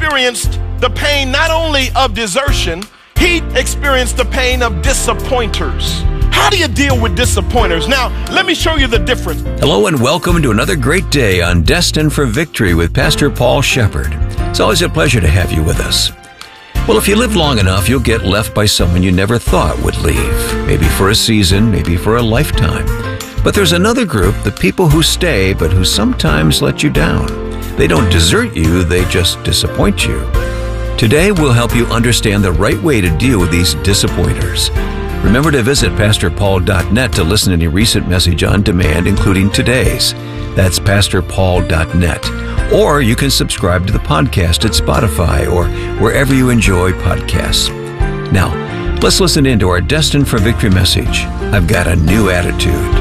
experienced the pain not only of desertion, he experienced the pain of disappointers. How do you deal with disappointers? Now, let me show you the difference. Hello and welcome to another great day on Destined for Victory with Pastor Paul Shepherd. It's always a pleasure to have you with us. Well, if you live long enough, you'll get left by someone you never thought would leave. Maybe for a season, maybe for a lifetime. But there's another group, the people who stay, but who sometimes let you down. They don't desert you, they just disappoint you. Today, we'll help you understand the right way to deal with these disappointers. Remember to visit PastorPaul.net to listen to any recent message on demand, including today's. That's PastorPaul.net. Or you can subscribe to the podcast at Spotify or wherever you enjoy podcasts. Now, let's listen in to our Destined for Victory message. I've got a new attitude.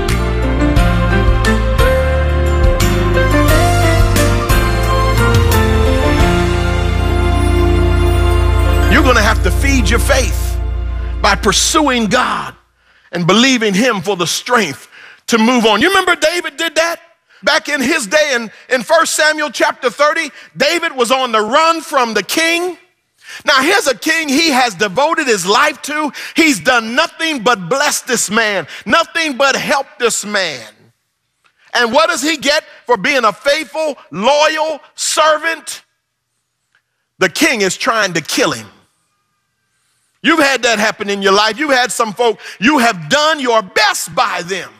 You're going to have to feed your faith by pursuing God and believing Him for the strength to move on. You remember David did that? Back in his day in 1 Samuel chapter 30, David was on the run from the king. Now here's a king he has devoted his life to. He's done nothing but bless this man, nothing but help this man. And what does he get for being a faithful, loyal servant? The king is trying to kill him. You've had that happen in your life. You've had some folk, you have done your best by them,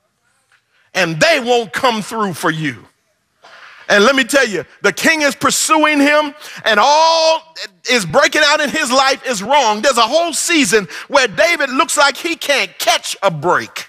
and they won't come through for you. And let me tell you, the king is pursuing him, and all is breaking out in his life is wrong. There's a whole season where David looks like he can't catch a break.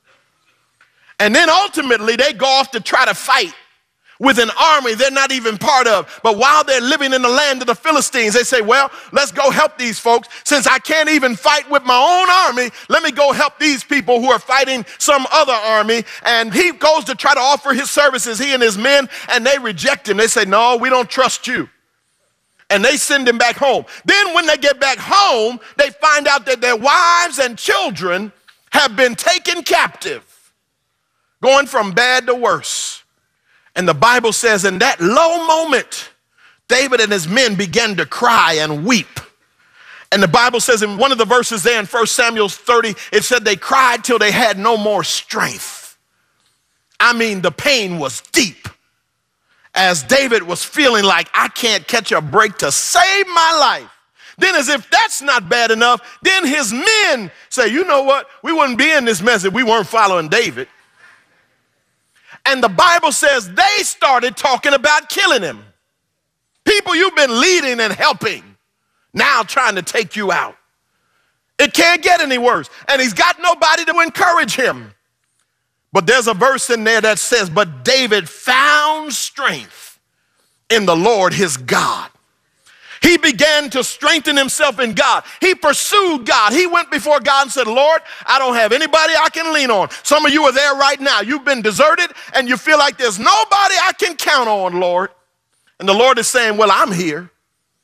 And then ultimately they go off to try to fight with an army they're not even part of. But while they're living in the land of the Philistines, they say, well, let's go help these folks. Since I can't even fight with my own army, let me go help these people who are fighting some other army. And he goes to try to offer his services, he and his men, and they reject him. They say, no, we don't trust you. And they send him back home. Then when they get back home, they find out that their wives and children have been taken captive, going from bad to worse. And the Bible says in that low moment, David and his men began to cry and weep. And the Bible says in one of the verses there in 1 Samuel 30, it said they cried till they had no more strength. I mean, the pain was deep, as David was feeling like, I can't catch a break to save my life. Then as if that's not bad enough, then his men say, you know what? We wouldn't be in this mess if we weren't following David. And the Bible says they started talking about killing him. People you've been leading and helping, now trying to take you out. It can't get any worse. And he's got nobody to encourage him. But there's a verse in there that says, but David found strength in the Lord his God. He began to strengthen himself in God. He pursued God. He went before God and said, Lord, I don't have anybody I can lean on. Some of you are there right now. You've been deserted and you feel like there's nobody I can count on, Lord. And the Lord is saying, well, I'm here.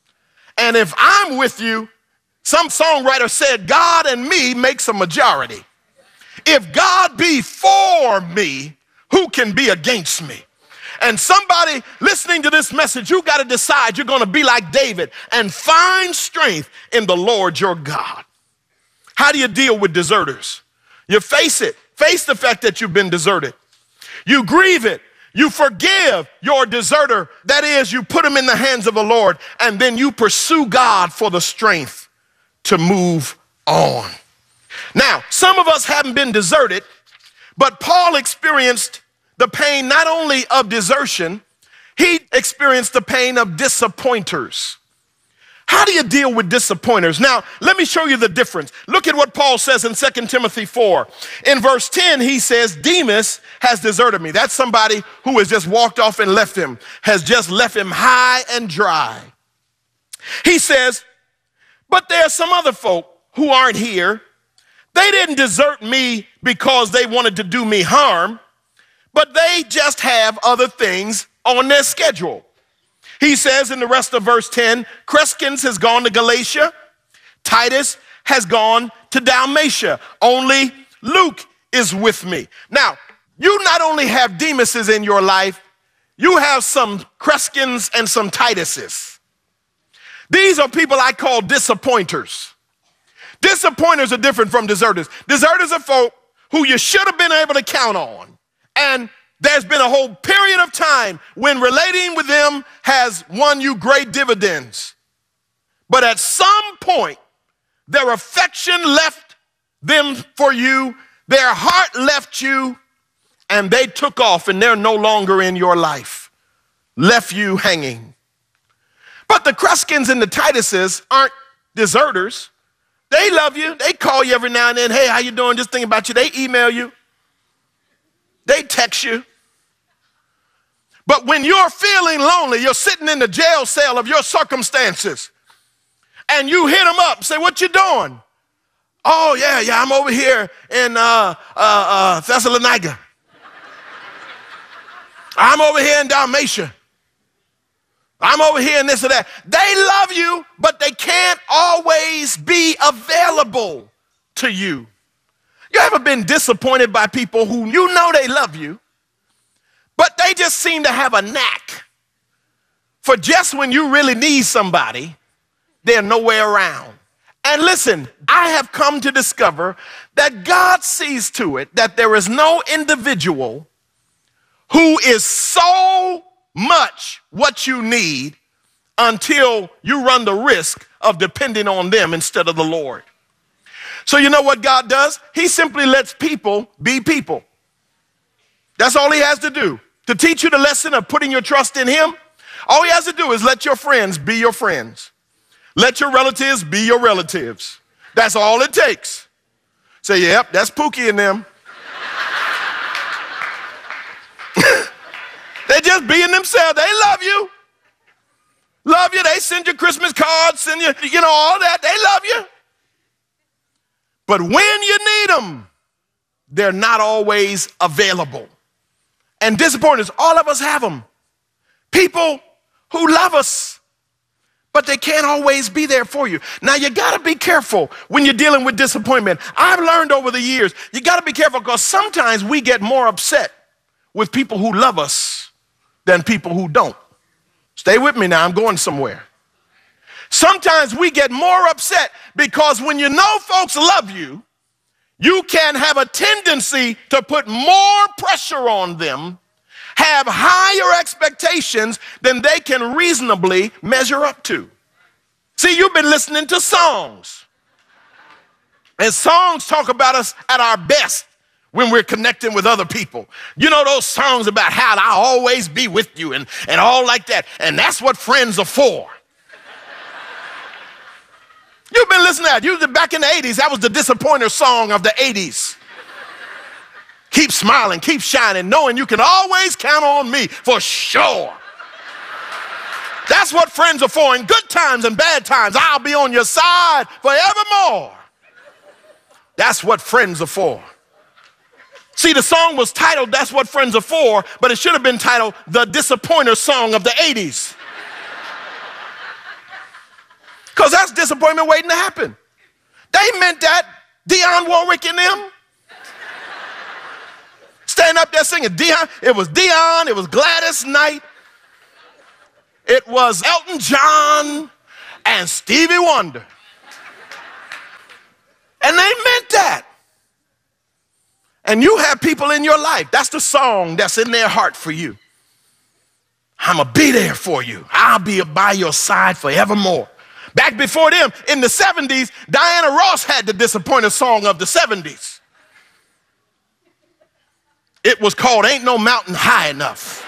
And if I'm with you, some songwriter said, God and me makes a majority. If God be for me, who can be against me? And somebody listening to this message, you got to decide you're going to be like David and find strength in the Lord your God. How do you deal with deserters? You face it. Face the fact that you've been deserted. You grieve it. You forgive your deserter. That is, you put him in the hands of the Lord, and then you pursue God for the strength to move on. Now, some of us haven't been deserted, but Paul experienced the pain not only of desertion, he experienced the pain of disappointers. How do you deal with disappointers? Now, let me show you the difference. Look at what Paul says in 2 Timothy 4. In verse 10, he says, Demas has deserted me. That's somebody who has just walked off and left him, has just left him high and dry. He says, but there are some other folk who aren't here. They didn't desert me because they wanted to do me harm, but they just have other things on their schedule. He says in the rest of verse 10, Crescens has gone to Galatia. Titus has gone to Dalmatia. Only Luke is with me. Now, you not only have Demases in your life, you have some Crescens and some Tituses. These are people I call disappointers. Disappointers are different from deserters. Deserters are folk who you should have been able to count on. And there's been a whole period of time when relating with them has won you great dividends. But at some point, their affection left them for you, their heart left you, and they took off and they're no longer in your life, left you hanging. But the Kruskins and the Tituses aren't deserters. They love you. They call you every now and then. Hey, how you doing? Just thinking about you. They email you. They text you. But when you're feeling lonely, you're sitting in the jail cell of your circumstances, and you hit them up, say, what you doing? Oh, yeah, I'm over here in Thessalonica. I'm over here in Dalmatia. I'm over here in this or that. They love you, but they can't always be available to you. You ever been disappointed by people who you know they love you, but they just seem to have a knack for just when you really need somebody, they're nowhere around. And listen, I have come to discover that God sees to it that there is no individual who is so much what you need until you run the risk of depending on them instead of the Lord. So you know what God does? He simply lets people be people. That's all he has to do. To teach you the lesson of putting your trust in him, all he has to do is let your friends be your friends. Let your relatives be your relatives. That's all it takes. Say, yep, that's Pookie and them. They just being themselves. They love you. Love you. They send you Christmas cards, send you, all that. They love you. But when you need them, they're not always available. And disappointers, all of us have them. People who love us, but they can't always be there for you. Now, you got to be careful when you're dealing with disappointment. I've learned over the years, you got to be careful because sometimes we get more upset with people who love us than people who don't. Stay with me now, I'm going somewhere. Sometimes we get more upset because when you know folks love you, you can have a tendency to put more pressure on them, have higher expectations than they can reasonably measure up to. See, you've been listening to songs, and songs talk about us at our best when we're connecting with other people. You know those songs about how I'll always be with you and all like that. And that's what friends are for. You've been listening to that. Back in the 80s, that was the disappointer song of the 80s. Keep smiling, keep shining, knowing you can always count on me for sure. That's what friends are for. In good times and bad times, I'll be on your side forevermore. That's what friends are for. See, the song was titled, That's What Friends Are For, but it should have been titled, The Disappointer Song of the 80s. Because that's disappointment waiting to happen. They meant that. Dionne Warwick and them. Standing up there singing Dionne. It was Dionne, it was Gladys Knight. It was Elton John and Stevie Wonder. And they meant that. And you have people in your life, that's the song that's in their heart for you. I'm going to be there for you. I'll be by your side forevermore. Back before them, in the 70s, Diana Ross had the disappointed song of the 70s. It was called Ain't No Mountain High Enough.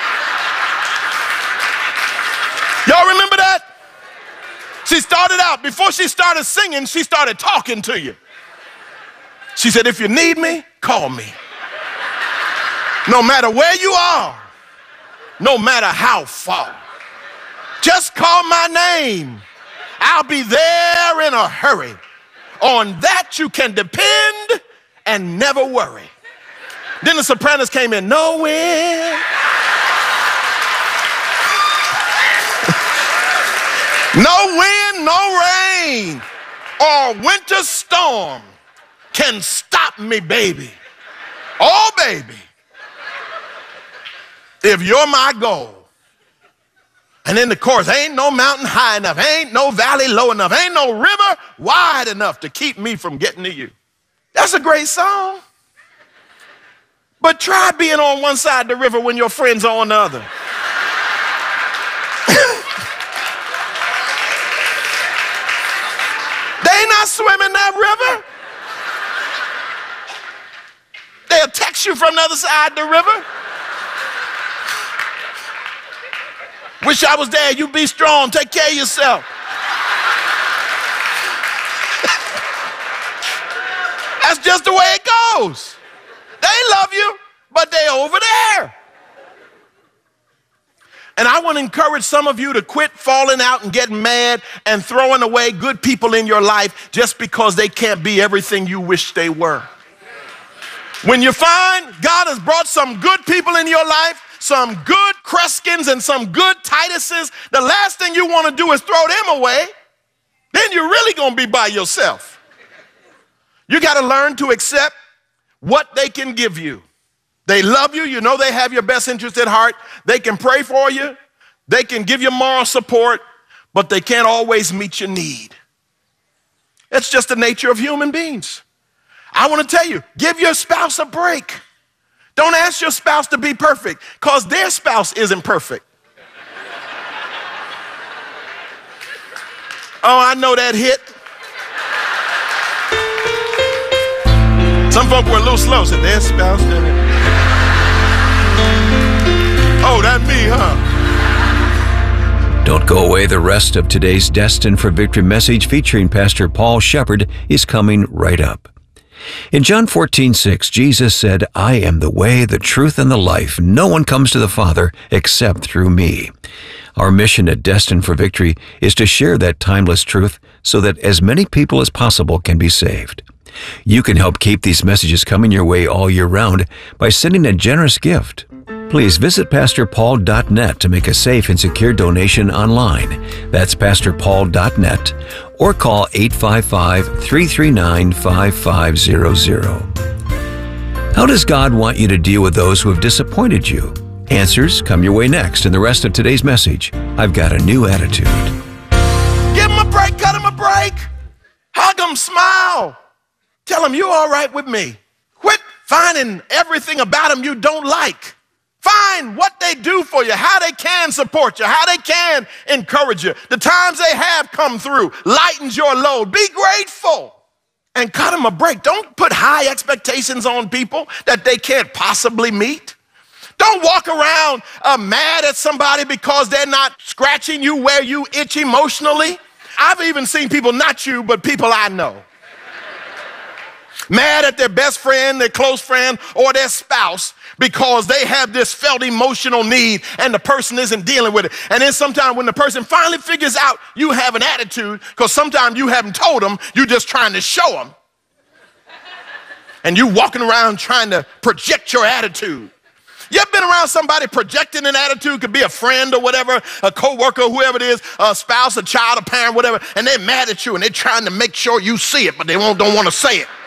Y'all remember that? She started out, before she started singing, she started talking to you. She said, if you need me, call me. No matter where you are, no matter how far, just call my name. I'll be there in a hurry. On that you can depend and never worry. Then the sopranos came in, no wind, no wind, no rain, or winter storm can stop me, baby. Oh, baby. If you're my goal, And then the chorus, ain't no mountain high enough, ain't no valley low enough, ain't no river wide enough to keep me from getting to you. That's a great song. But try being on one side of the river when your friends are on the other. They not swimming that river. They'll text you from the other side of the river. Wish I was there. You be strong. Take care of yourself. That's just the way it goes. They love you, but they're over there. And I want to encourage some of you to quit falling out and getting mad and throwing away good people in your life just because they can't be everything you wish they were. When you find God has brought some good people in your life, some good Kreskins and some good Tituses, the last thing you want to do is throw them away. Then you're really going to be by yourself. You got to learn to accept what they can give you. They love you. You know they have your best interest at heart. They can pray for you. They can give you moral support, but they can't always meet your need. It's just the nature of human beings. I want to tell you, give your spouse a break. Don't ask your spouse to be perfect because their spouse isn't perfect. Oh, I know that hit. Some folk were a little slow, said their spouse didn't. Oh, that me, huh? Don't go away. The rest of today's Destined for Victory message featuring Pastor Paul Shepherd is coming right up. In John 14:6, Jesus said, I am the way, the truth, and the life. No one comes to the Father except through me. Our mission at Destined for Victory is to share that timeless truth so that as many people as possible can be saved. You can help keep these messages coming your way all year round by sending a generous gift. Please visit PastorPaul.net to make a safe and secure donation online. That's PastorPaul.net or call 855-339-5500. How does God want you to deal with those who have disappointed you? Answers come your way next in the rest of today's message. I've got a new attitude. Give him a break, cut him a break. Hug him, smile. Tell him you're all right with me. Quit finding everything about him you don't like. Find what they do for you, how they can support you, how they can encourage you. The times they have come through lightens your load. Be grateful and cut them a break. Don't put high expectations on people that they can't possibly meet. Don't walk around mad at somebody because they're not scratching you where you itch emotionally. I've even seen people, not you, but people I know, mad at their best friend, their close friend, or their spouse because they have this felt emotional need and the person isn't dealing with it. And then sometimes when the person finally figures out you have an attitude, because sometimes you haven't told them, you're just trying to show them. And you walking around trying to project your attitude. You ever been around somebody projecting an attitude? Could be a friend or whatever, a coworker, whoever it is, a spouse, a child, a parent, whatever, and they're mad at you and they're trying to make sure you see it, but they don't want to say it.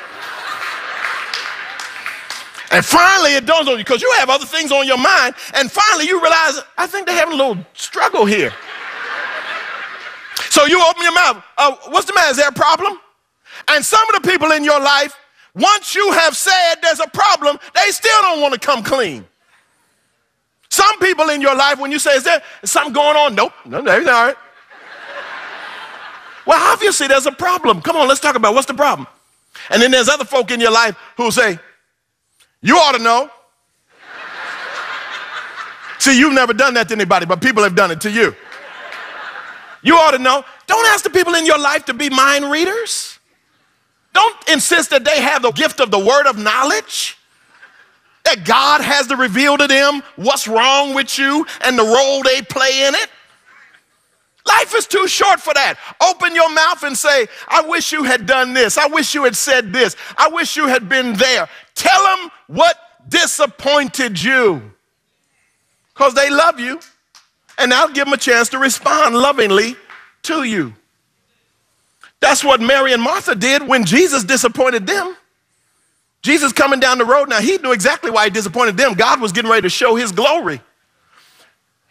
And finally it dawns on you because you have other things on your mind, and finally you realize, I think they're having a little struggle here. So you open your mouth. What's the matter? Is there a problem? And some of the people in your life, once you have said there's a problem, they still don't want to come clean. Some people in your life, when you say, is there something going on? Nope, no, everything all right. Well, obviously there's a problem. Come on, let's talk about what's the problem. And then there's other folk in your life who say, you ought to know. See, you've never done that to anybody, but people have done it to you. You ought to know. Don't ask the people in your life to be mind readers. Don't insist that they have the gift of the word of knowledge, that God has to reveal to them what's wrong with you and the role they play in it. Life is too short for that. Open your mouth and say, I wish you had done this. I wish you had said this. I wish you had been there. Tell them what disappointed you, because they love you, and that'll give them a chance to respond lovingly to you. That's what Mary and Martha did when Jesus disappointed them. Jesus coming down the road, now he knew exactly why he disappointed them. God was getting ready to show his glory.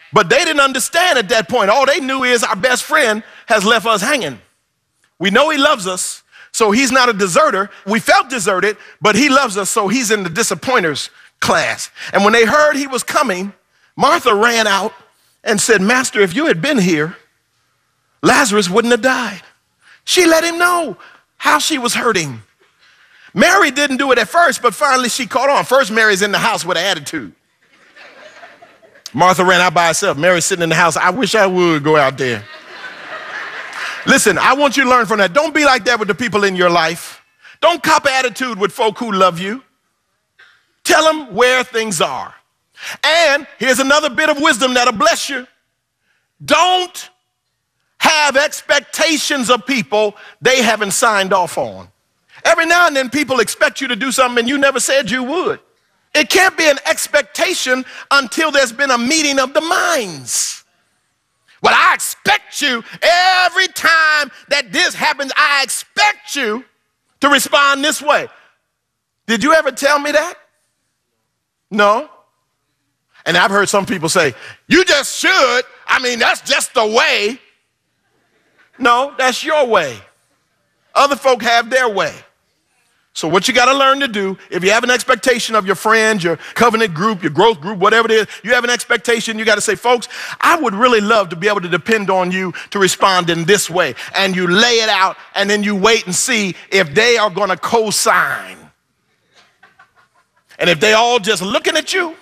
But they didn't understand at that point. All they knew is our best friend has left us hanging. We know he loves us, so he's not a deserter. We felt deserted, but he loves us, so he's in the disappointers class. And when they heard he was coming, Martha ran out and said, Master, if you had been here, Lazarus wouldn't have died. She let him know how she was hurting. Mary didn't do it at first, but finally she caught on. First, Mary's in the house with an attitude. Martha ran out by herself. Mary's sitting in the house. I wish I would go out there. Listen, I want you to learn from that. Don't be like that with the people in your life. Don't cop attitude with folk who love you. Tell them where things are. And here's another bit of wisdom that'll bless you. Don't have expectations of people they haven't signed off on. Every now and then people expect you to do something and you never said you would. It can't be an expectation until there's been a meeting of the minds. Well, I expect you every time that this happens, I expect you to respond this way. Did you ever tell me that? No. And I've heard some people say, you just should. I mean, that's just the way. No, that's your way. Other folk have their way. So what you got to learn to do, if you have an expectation of your friends, your covenant group, your growth group, whatever it is, you have an expectation, you got to say, folks, I would really love to be able to depend on you to respond in this way. And you lay it out, and then you wait and see if they are going to co-sign. And if they all just looking at you,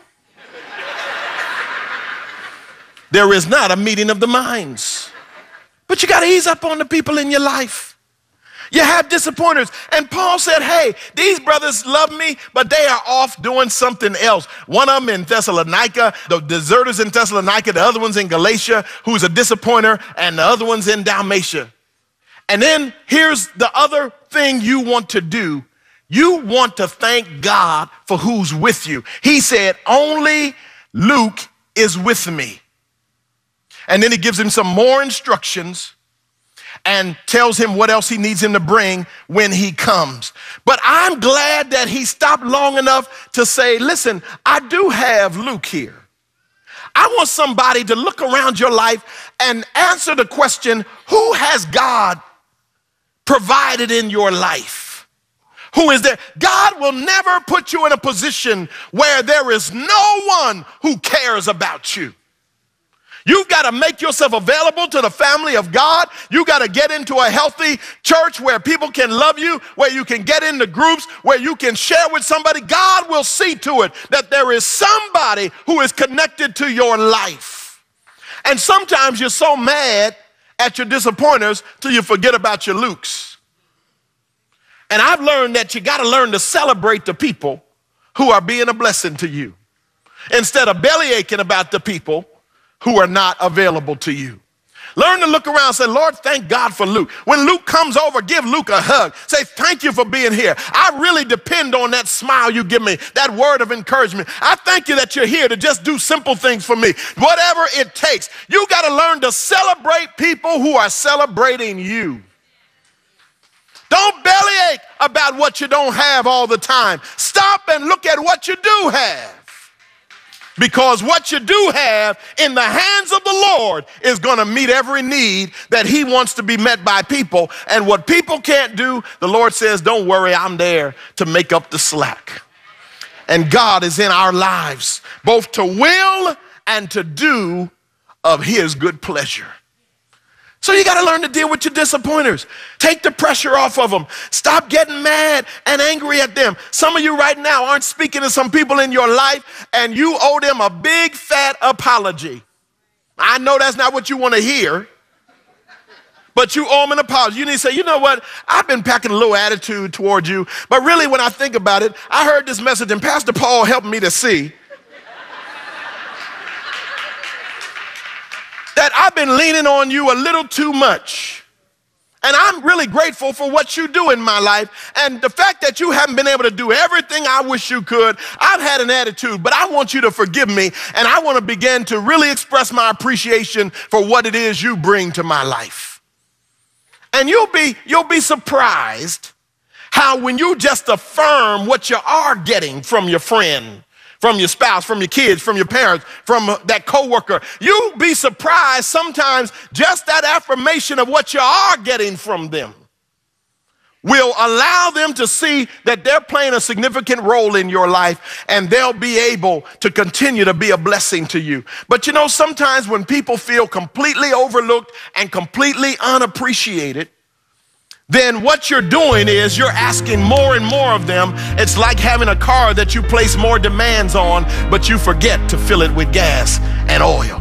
there is not a meeting of the minds. But you got to ease up on the people in your life. You have disappointers. And Paul said, hey, these brothers love me, but they are off doing something else. One of them in Thessalonica, the deserters in Thessalonica, the other one's in Galatia, who's a disappointer, and the other one's in Dalmatia. And then here's the other thing you want to do. You want to thank God for who's with you. He said, only Luke is with me. And then he gives him some more instructions and tells him what else he needs him to bring when he comes. But I'm glad that he stopped long enough to say, listen, I do have Luke here. I want somebody to look around your life and answer the question, who has God provided in your life? Who is there? God will never put you in a position where there is no one who cares about you. You've got to make yourself available to the family of God. You got to get into a healthy church where people can love you, where you can get into groups, where you can share with somebody. God will see to it that there is somebody who is connected to your life. And sometimes you're so mad at your disappointers till you forget about your Lukes. And I've learned that you got to learn to celebrate the people who are being a blessing to you instead of belly aching about the people who are not available to you. Learn to look around and say, Lord, thank God for Luke. When Luke comes over, give Luke a hug. Say, thank you for being here. I really depend on that smile you give me, that word of encouragement. I thank you that you're here to just do simple things for me. Whatever it takes, you got to learn to celebrate people who are celebrating you. Don't bellyache about what you don't have all the time. Stop and look at what you do have. Because what you do have in the hands of the Lord is going to meet every need that he wants to be met by people. And what people can't do, the Lord says, don't worry, I'm there to make up the slack. And God is in our lives, both to will and to do of his good pleasure. So you got to learn to deal with your disappointers. Take the pressure off of them. Stop getting mad and angry at them. Some of you right now aren't speaking to some people in your life and you owe them a big fat apology. I know that's not what you want to hear, but you owe them an apology. You need to say, you know what? I've been packing a little attitude toward you, but really when I think about it, I heard this message and Pastor Paul helped me to see that I've been leaning on you a little too much. And I'm really grateful for what you do in my life. And the fact that you haven't been able to do everything I wish you could, I've had an attitude, but I want you to forgive me. And I want to begin to really express my appreciation for what it is you bring to my life. And you'll be surprised how when you just affirm what you are getting from your friend, from your spouse, from your kids, from your parents, from that coworker. You'll be surprised sometimes just that affirmation of what you are getting from them will allow them to see that they're playing a significant role in your life, and they'll be able to continue to be a blessing to you. But you know, sometimes when people feel completely overlooked and completely unappreciated, then what you're doing is you're asking more and more of them. It's like having a car that you place more demands on, but you forget to fill it with gas and oil.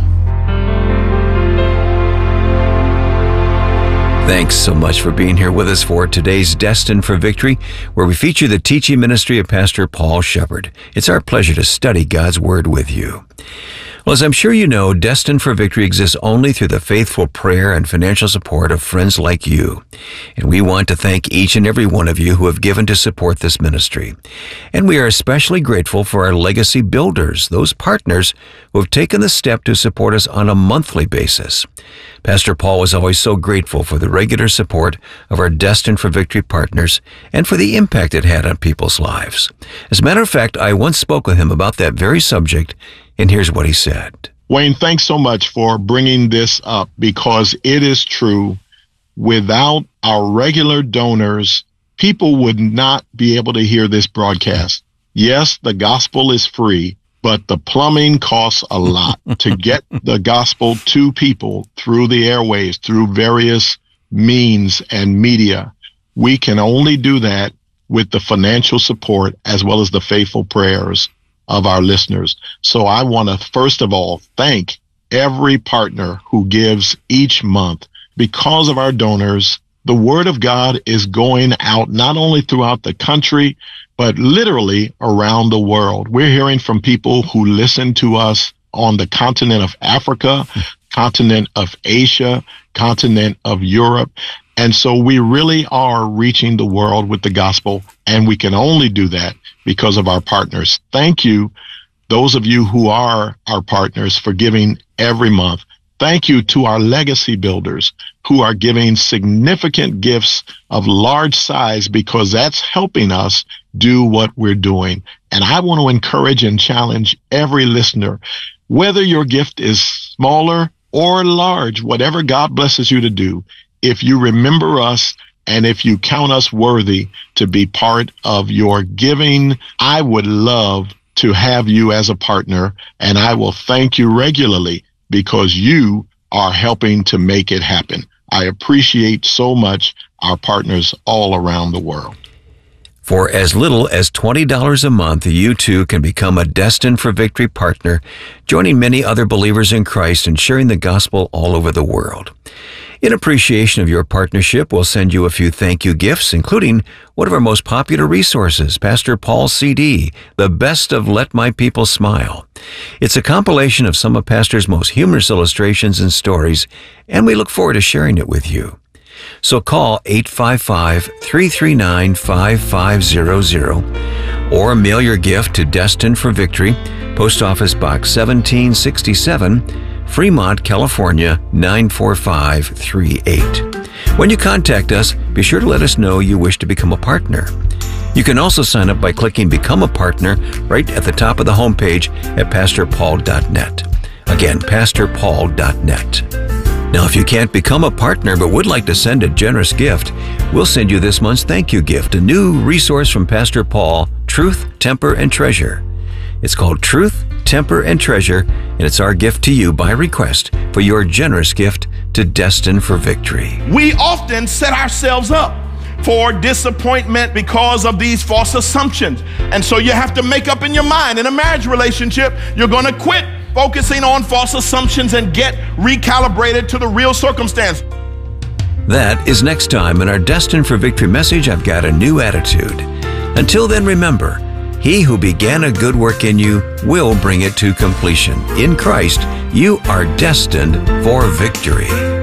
Thanks so much for being here with us for today's Destined for Victory, where we feature the teaching ministry of Pastor Paul Shepard. It's our pleasure to study God's Word with you. Well, as I'm sure you know, Destined for Victory exists only through the faithful prayer and financial support of friends like you. And we want to thank each and every one of you who have given to support this ministry. And we are especially grateful for our legacy builders, those partners who have taken the step to support us on a monthly basis. Pastor Paul was always so grateful for the regular support of our Destined for Victory partners and for the impact it had on people's lives. As a matter of fact, I once spoke with him about that very subject, and here's what he said. Wayne, thanks so much for bringing this up, because it is true. Without our regular donors, people would not be able to hear this broadcast. Yes, the gospel is free, but the plumbing costs a lot to get the gospel to people through the airways, through various means and media. We can only do that with the financial support as well as the faithful prayers of our listeners. So I want to, first of all, thank every partner who gives each month. Because of our donors, the Word of God is going out not only throughout the country, but literally around the world. We're hearing from people who listen to us on the continent of Africa, continent of Asia, continent of Europe. And so we really are reaching the world with the gospel, and we can only do that because of our partners. Thank you, those of you who are our partners, for giving every month. Thank you to our legacy builders who are giving significant gifts of large size, because that's helping us do what we're doing. And I want to encourage and challenge every listener, whether your gift is smaller or large, whatever God blesses you to do, if you remember us and if you count us worthy to be part of your giving, I would love to have you as a partner, and I will thank you regularly because you are helping to make it happen. I appreciate so much our partners all around the world. For as little as $20 a month, you too can become a Destined for Victory partner, joining many other believers in Christ and sharing the gospel all over the world. In appreciation of your partnership, we'll send you a few thank you gifts, including one of our most popular resources, Pastor Paul's CD, The Best of Let My People Smile. It's a compilation of some of Pastor's most humorous illustrations and stories, and we look forward to sharing it with you. So call 855-339-5500 or mail your gift to Destined for Victory, Post Office Box 1767, Fremont, California, 94538. When you contact us, be sure to let us know you wish to become a partner. You can also sign up by clicking Become a Partner right at the top of the homepage at PastorPaul.net. Again, PastorPaul.net. Now, if you can't become a partner but would like to send a generous gift, we'll send you this month's thank you gift, a new resource from Pastor Paul, Truth, Temper, and Treasure. It's called Truth, Temper, and Treasure, and it's our gift to you by request for your generous gift to Destined for Victory. We often set ourselves up for disappointment because of these false assumptions. And so you have to make up in your mind, in a marriage relationship, you're going to quit focusing on false assumptions and get recalibrated to the real circumstance. That is next time in our Destined for Victory message, I've Got a New Attitude. Until then, remember, He who began a good work in you will bring it to completion. In Christ, you are destined for victory.